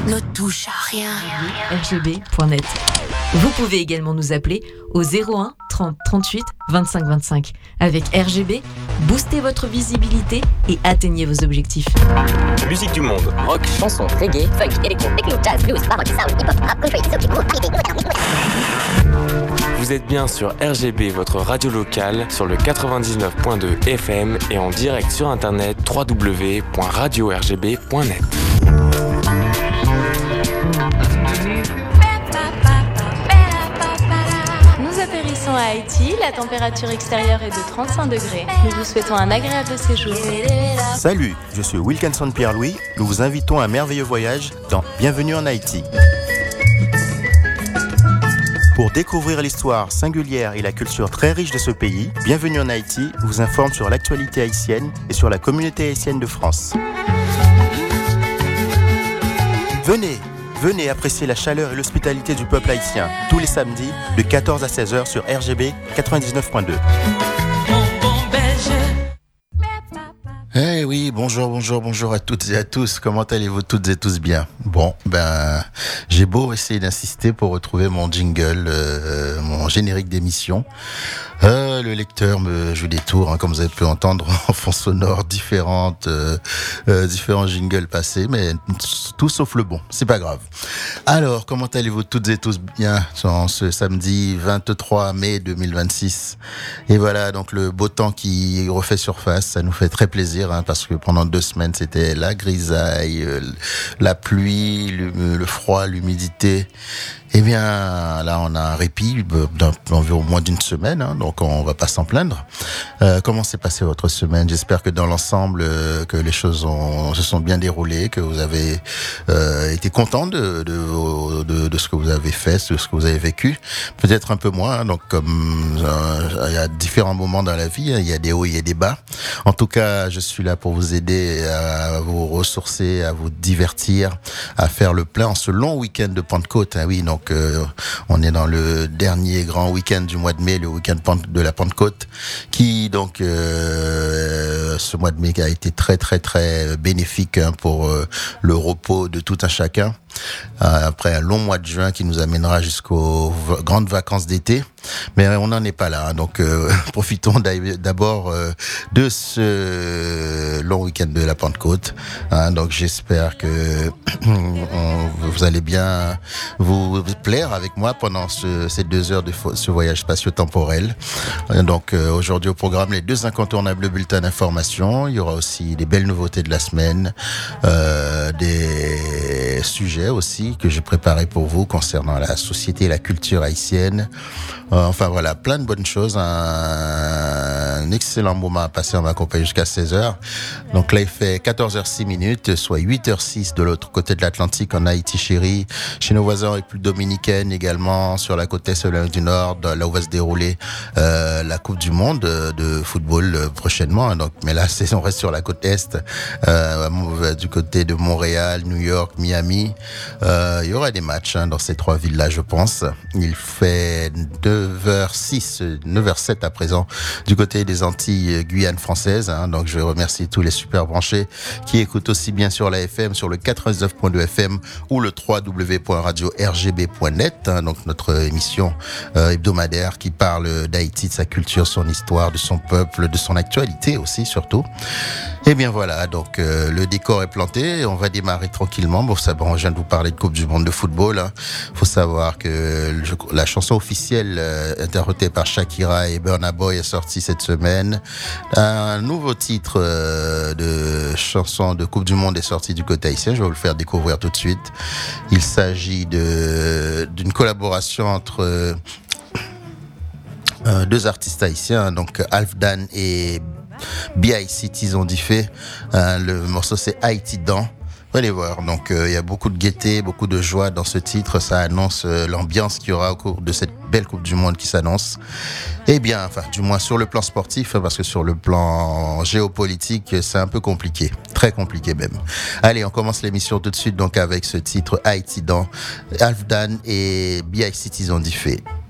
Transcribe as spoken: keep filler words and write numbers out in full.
ne touche à rien. r g b point net. Vous pouvez également nous appeler au zéro un trente trente-huit vingt-cinq vingt-cinq. Avec R G B, boostez votre visibilité et atteignez vos objectifs. Musique du monde, rock, chanson, reggae, funk, électro, techno, jazz, blues, baroque, soul, hip-hop, rap, country, soul, Vous êtes bien sur R G B, votre radio locale, sur le quatre-vingt-dix-neuf point deux F M et en direct sur internet w w w point radio r g b point net. Nous atterrissons à Haïti, la température extérieure est de trente-cinq degrés. Nous vous souhaitons un agréable séjour. Salut, je suis Wilkinson Pierre-Louis. Nous vous invitons à un merveilleux voyage dans Bienvenue en Haïti. Pour découvrir l'histoire singulière et la culture très riche de ce pays, Bienvenue en Haïti vous informe sur l'actualité haïtienne et sur la communauté haïtienne de France. Venez, venez apprécier la chaleur et l'hospitalité du peuple haïtien tous les samedis de quatorze à seize heures sur R G B quatre-vingt-dix-neuf point deux. Eh oui, bonjour, bonjour, bonjour à toutes et à tous. Comment allez-vous toutes et tous bien? Bon, ben, j'ai beau essayer d'insister pour retrouver mon jingle, euh, mon générique d'émission. Euh, le lecteur me joue des tours, hein, comme vous avez pu entendre, en fond sonore, différentes, euh, euh, différents jingles passés, mais tout sauf le bon. C'est pas grave. Alors, comment allez-vous toutes et tous bien en ce samedi vingt-trois mai deux mille vingt-six? Et voilà, donc le beau temps qui refait surface, ça nous fait très plaisir, hein, parce que pendant deux semaines, c'était la grisaille, euh, la pluie, le, le froid, l'humidité. Eh bien, là, on a un répit d'environ moins d'une semaine, hein, donc on va pas s'en plaindre. Euh, comment s'est passée votre semaine? J'espère que dans l'ensemble, euh, que les choses ont, se sont bien déroulées, que vous avez euh, été content de, de, de, de ce que vous avez fait, de ce que vous avez vécu. Peut-être un peu moins, hein, donc comme euh, il y a différents moments dans la vie, hein, il y a des hauts, il y a des bas. En tout cas, je suis là pour vous aider à vous ressourcer, à vous divertir, à faire le plein en ce long week-end de Pentecôte. Hein, oui, donc Donc, euh, on est dans le dernier grand week-end du mois de mai, le week-end de la Pentecôte, qui donc euh, ce mois de mai a été très très très bénéfique, hein, pour euh, le repos de tout un chacun. Euh, après un long mois de juin qui nous amènera jusqu'aux v- grandes vacances d'été, mais on n'en est pas là, hein, donc euh, profitons d'abord euh, de ce long week-end de la Pentecôte, hein, donc j'espère que on, vous allez bien vous plaire avec moi pendant ce, ces deux heures de fo- ce voyage spatio-temporel. Donc euh, aujourd'hui au programme, les deux incontournables bulletins d'information, il y aura aussi des belles nouveautés de la semaine, euh, des sujets aussi que j'ai préparé pour vous concernant la société et la culture haïtienne. Euh, enfin voilà, plein de bonnes choses. Un, un excellent moment à passer en ma compagnie jusqu'à seize heures. Donc là, il fait quatorze heures six minutes, soit huit heures six de l'autre côté de l'Atlantique, en Haïti chérie, chez nos voisins en République dominicaine également, sur la côte est du Nord, là où va se dérouler euh, la Coupe du Monde de football euh, prochainement. Donc, mais là, c'est, on reste sur la côte est, euh, du côté de Montréal, New York, Miami. Euh, il y aura des matchs, hein, dans ces trois villes-là, je pense. Il fait neuf heures six, neuf heures sept à présent, du côté des Antilles Guyane française. Hein, donc, je remercie tous les super branchés qui écoutent aussi bien sur la F M, sur le quatre-vingt-dix-neuf point deux F M ou le w w w point radio r g b point net. Hein, donc, notre émission euh, hebdomadaire qui parle d'Haïti, de sa culture, son histoire, de son peuple, de son actualité aussi, surtout. Et bien voilà, donc euh, le décor est planté, on va démarrer tranquillement. Bon, ça, bon, je viens de vous parler de Coupe du Monde de football. Hein. Faut savoir que je, la chanson officielle euh, interprétée par Shakira et Burna Boy est sortie cette semaine. Un nouveau titre euh, de chanson de Coupe du Monde est sorti du côté haïtien. Je vais vous le faire découvrir tout de suite. Il s'agit de d'une collaboration entre euh, euh, deux artistes haïtiens, donc Alfdan et B I Cities ont dit fait. Euh, le morceau c'est Haïti Dan. Vous allez voir, donc il euh, y a beaucoup de gaieté, beaucoup de joie dans ce titre. Ça annonce euh, l'ambiance qu'il y aura au cours de cette belle Coupe du Monde qui s'annonce. Eh bien, enfin, du moins sur le plan sportif, hein, parce que sur le plan géopolitique, c'est un peu compliqué, très compliqué même. Allez, on commence l'émission tout de suite donc avec ce titre Haïti Dan, Alfdan et B I Cities ont dit fait.